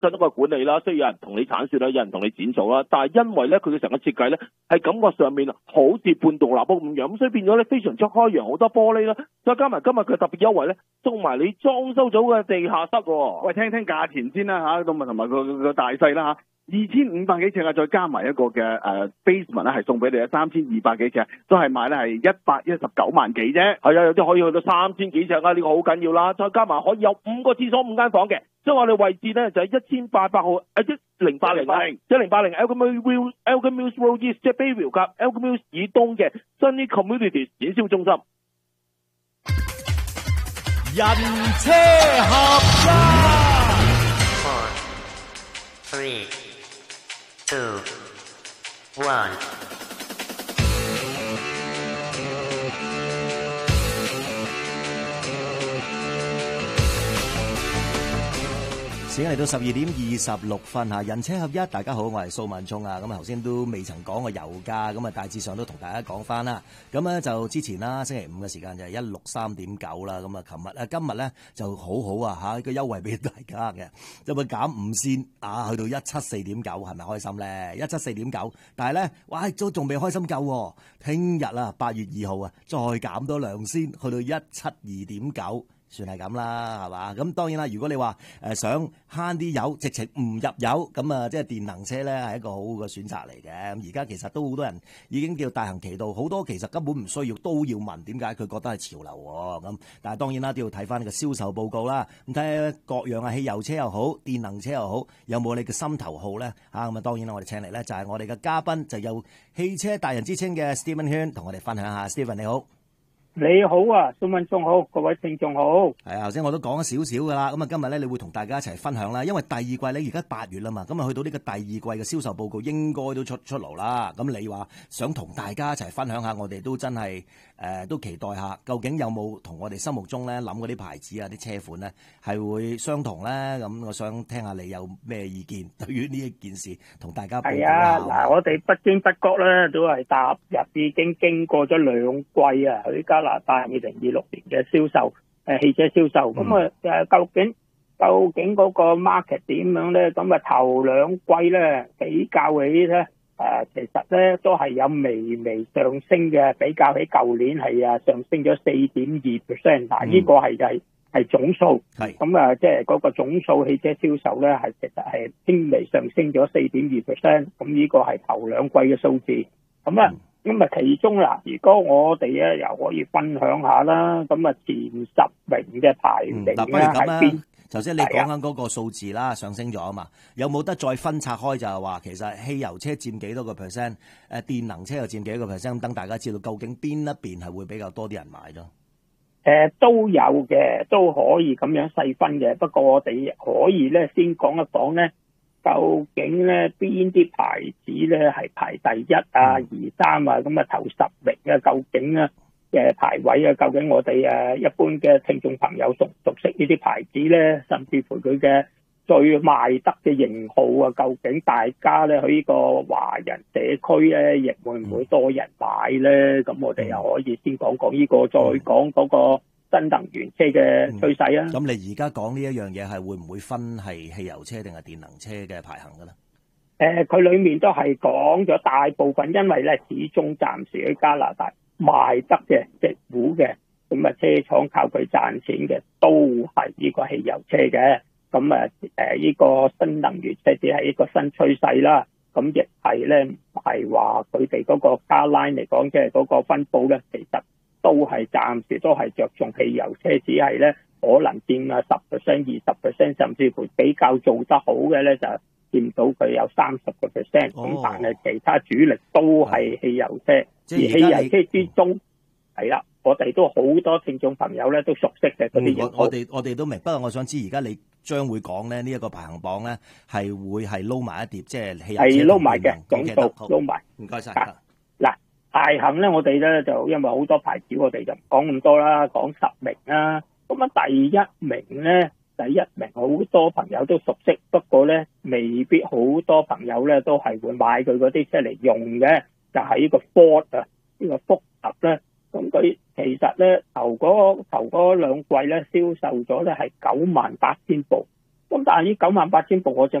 新一個管理啦，需要有人同你鏟雪啦，有人同你剪草啦。但係因為咧佢嘅成個設計咧係感覺上面好似半獨立屋咁樣，咁所以變咗咧非常之開揚，好多玻璃啦。再加埋今日佢特別優惠咧，送埋你裝修咗嘅地下室喎。 喂，聽聽價錢先啦嚇，咁啊同埋個大細啦嚇。2500幾尺啊，再加埋一個嘅basement 咧，係送俾你啊，3200幾尺，都係賣咧係119萬幾啫。 係啊，有啲可以去到3000幾尺啊，呢個好緊要啦。再加埋可以有5個廁所5間房嘅，所以我哋位置咧就係1800號1080 Elgin Mills Road East 即係 Bayview 及 Elgin Mills 以東嘅 Sunny Communities 展銷中心。 人車合一。 4, 3, 2, 1。 時間嚟到12:26嚇，人車合一，大家好，我係蘇文聰啊。咁頭先都未曾講過油價，咁啊大致上都同大家講翻啦。咁咧就之前啦，星期五嘅時間就係163.9啦。咁啊，今日咧就好好啊嚇，個優惠俾大家嘅，就會減5仙啊，去到174.9，係咪開心咧？174.9，但係咧，哇，都仲未開心夠喎。聽日啊，8月2號啊，再減多2仙，去到172.9。算係咁啦，係嘛？咁當然啦，如果你話想慳啲油，直情唔入油，咁啊，即係電能車咧係一個好好嘅選擇嚟嘅。咁而家其實都好多人已經叫大行其道，好多其實根本唔需要，都要問點解佢覺得係潮流喎。咁但係當然啦，都要睇翻呢個銷售報告啦。咁睇下各樣嘅汽油車又好，電能車又好，有冇你嘅心頭號咧？咁啊，當然啦，我哋請嚟咧就係我哋嘅嘉賓，就有汽車達人之稱嘅 Stephen 圈，同我哋分享下。Stephen 你好。 你好啊，蘇文聰好，各位聽眾好。 係啊，頭先我都講咗少少噶啦，咁啊今日咧你會同大家一齊分享啦，因為第二季咧而家8月啦嘛，咁啊去到呢個第二季嘅銷售報告應該都出爐啦。咁你話想同大家一齊分享下，我哋都真係都期待下，究竟有冇同我哋心目中咧諗嗰啲牌子啊、啲車款咧係會相同咧？咁我想聽下你有咩意見，對於呢一件事同大家報告下。 係啊，嗱，我哋不經不覺咧都係踏入已經經過咗2季啊，去加拿大2026年嘅銷售汽車銷售，咁啊究竟嗰個 market 點樣咧？咁啊頭2季咧比較起咧其實咧都係有微微上升嘅，比較起舊年係上升咗4.2%，嗱呢個係總數，咁啊即係嗰個總數汽車銷售咧係其實係輕微上升咗4.2%，咁呢個係頭2季嘅數字，咁啊其中啦，如果我哋咧又可以分享下啦，咁啊前10名嘅排名咧係邊？ 頭先你講緊嗰個數字啦，上升咗啊嘛，有冇得再分拆開就係話其實汽油車佔幾多個 percent， 電能車又佔幾多個 percent， 等大家知道究竟邊一邊係會比較多啲人買咯。 都有嘅，都可以咁樣細分嘅。不過我哋可以咧先講一講咧，究竟咧邊啲牌子咧係排第1啊、2、3啊，咁啊頭10名啊，究竟啊嘅排位啊，究竟我哋一般嘅聽眾朋友熟悉呢啲牌子咧，甚至乎佢嘅最賣得嘅型號啊，究竟大家咧喺呢個華人社區咧，亦會唔會多人買咧？咁我哋又可以先講講呢個，再講嗰個新能源車嘅趨勢啊。 咁你而家講呢一樣嘢係會唔會分係汽油車定係電能車嘅排行嘅咧？ 佢裡面都係講咗大部分，因為咧始終暫時喺加拿大賣得嘅直股嘅，咁啊車廠靠佢賺錢嘅都係呢個汽油車嘅。咁呢個新能源車只係一個新趨勢啦。咁亦係咧，唔係話佢哋嗰個 car line 嚟講，即係嗰個分佈咧，其實都係暫時都係着重汽油車，只係咧可能佔10%、20%，甚至乎比較做得好嘅咧就佔到佢有30%。咁但係其他主力都係汽油車，而汽油車之中係啦。我哋都好多聽眾朋友咧都熟悉嘅嗰啲型號， 我哋都明。不過我想知而家你將會講咧呢一個排行榜咧係會係撈埋一碟，即係汽油車係撈埋嘅總數撈埋。唔該晒。嗱排行咧，我哋咧就因為好多牌子，我哋就唔講咁多啦，講10名啦。咁啊第1名咧，好多朋友都熟悉，不過咧未必好多朋友咧都係會買佢嗰啲車嚟用嘅，就係呢個 Ford 啊，呢個福特咧。咁佢其實咧頭嗰2季咧銷售咗咧係98,000部， 咁但係呢98000部我就